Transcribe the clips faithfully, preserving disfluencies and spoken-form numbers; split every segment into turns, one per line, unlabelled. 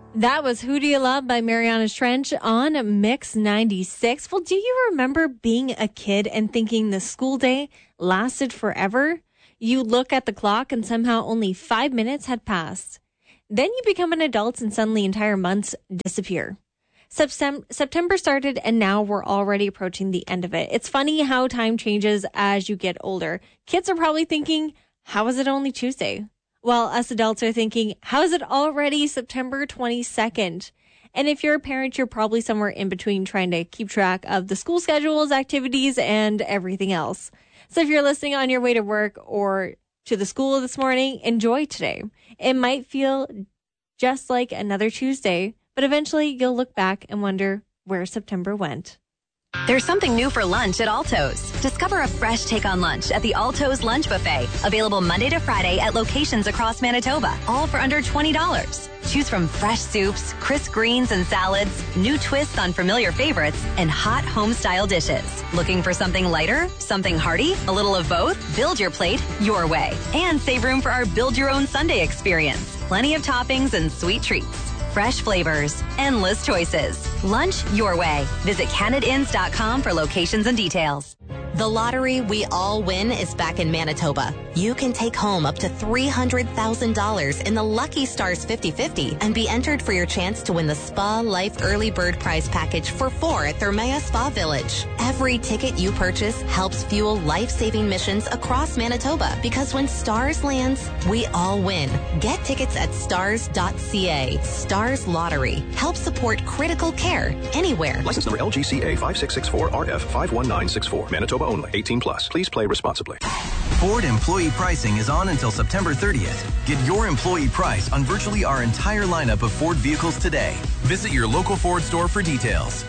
That was Who Do You Love by Mariana Trench on Mix ninety-six. Well, do you remember being a kid and thinking the school day lasted forever? You look at the clock and somehow only five minutes had passed. Then you become an adult and suddenly entire months disappear. Septem- September started and now we're already approaching the end of it. It's funny how time changes as you get older. Kids are probably thinking, how is it only Tuesday? While us adults are thinking, how is it already September twenty-second? And if you're a parent, you're probably somewhere in between trying to keep track of the school schedules, activities, and everything else. So if you're listening on your way to work or to the school this morning, enjoy today. It might feel just like another Tuesday, but eventually you'll look back and wonder where September went.
There's something new for lunch at Alto's. Discover a fresh take on lunch at the Alto's Lunch Buffet. Available Monday to Friday at locations across Manitoba, all for under twenty dollars. Choose from fresh soups, crisp greens and salads, new twists on familiar favorites, and hot home-style dishes. Looking for something lighter, something hearty, a little of both? Build your plate your way. And save room for our Build Your Own Sunday experience. Plenty of toppings and sweet treats. Fresh flavors, endless choices. Lunch your way. Visit Canada Inns dot com for locations and details.
The lottery we all win is back in Manitoba. You can take home up to three hundred thousand dollars in the Lucky Stars fifty fifty and be entered for your chance to win the Spa Life Early Bird Prize Package for four at Thermea Spa Village. Every ticket you purchase helps fuel life-saving missions across Manitoba because when Stars lands, we all win. Get tickets at stars dot c a. Stars Lottery. Help support critical care anywhere.
License number L G C A five six six four R F five one nine six four. Manitoba only. eighteen plus. Please play responsibly.
Ford employee pricing is on until September thirtieth. Get your employee price on virtually our entire lineup of Ford vehicles today. Visit your local Ford store for details.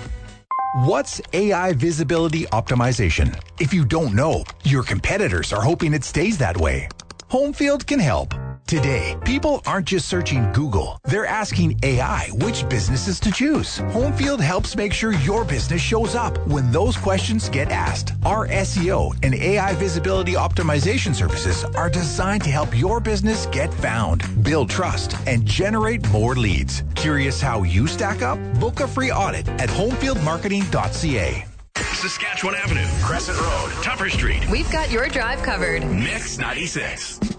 What's A I visibility optimization? If you don't know, your competitors are hoping it stays that way. Homefield can help. Today, people aren't just searching Google. They're asking A I which businesses to choose. Homefield helps make sure your business shows up when those questions get asked. Our S E O and A I visibility optimization services are designed to help your business get found, build trust, and generate more leads. Curious how you stack up? Book a free audit at homefield marketing dot c a.
Saskatchewan Avenue, Crescent Road, Tupper Street.
We've got your drive covered.
Mix ninety-six.